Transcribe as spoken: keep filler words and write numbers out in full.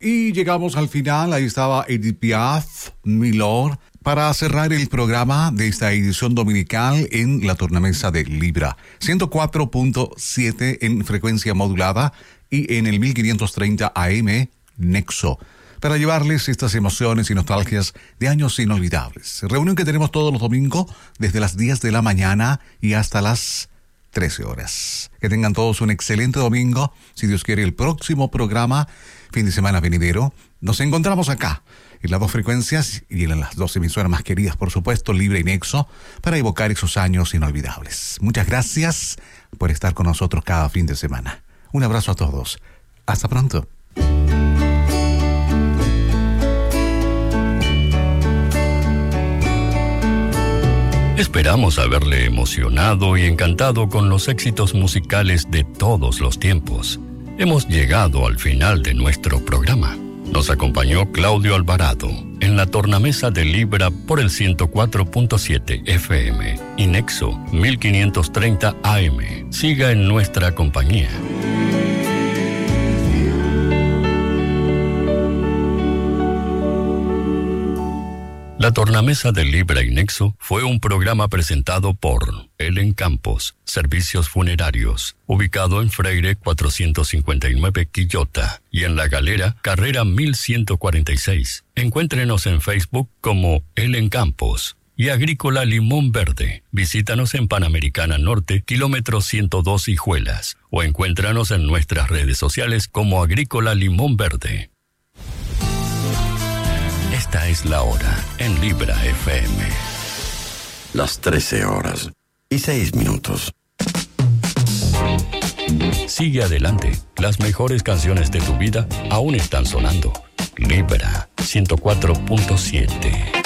Y llegamos al final. Ahí estaba Edith Piaf, Mi Lord, para cerrar el programa de esta edición dominical en la tornamesa de Libra. ciento cuatro punto siete en frecuencia modulada y en el mil quinientos treinta A M Nexo, para llevarles estas emociones y nostalgias de años inolvidables. Reunión que tenemos todos los domingos desde las diez de la mañana y hasta las trece horas. Que tengan todos un excelente domingo. Si Dios quiere, el próximo programa, fin de semana venidero, nos encontramos acá, en las dos frecuencias y en las dos emisoras más queridas, por supuesto, Libra y Nexo, para evocar esos años inolvidables. Muchas gracias por estar con nosotros cada fin de semana. Un abrazo a todos. Hasta pronto. Esperamos haberle emocionado y encantado con los éxitos musicales de todos los tiempos. Hemos llegado al final de nuestro programa. Nos acompañó Claudio Alvarado en la tornamesa de Libra por el ciento cuatro punto siete F M y Nexo mil quinientos treinta A M. Siga en nuestra compañía. La tornamesa de Libra y Nexo fue un programa presentado por Ellen Campos, Servicios Funerarios, ubicado en Freire cuatrocientos cincuenta y nueve Quillota y en La Galera, carrera mil ciento cuarenta y seis. Encuéntrenos en Facebook como Ellen Campos. Y Agrícola Limón Verde. Visítanos en Panamericana Norte, kilómetro ciento dos Hijuelas, o encuéntranos en nuestras redes sociales como Agrícola Limón Verde. Esta es la hora en Libra F M. Las trece horas y seis minutos. Sigue adelante. Las mejores canciones de tu vida aún están sonando. Libra ciento cuatro punto siete.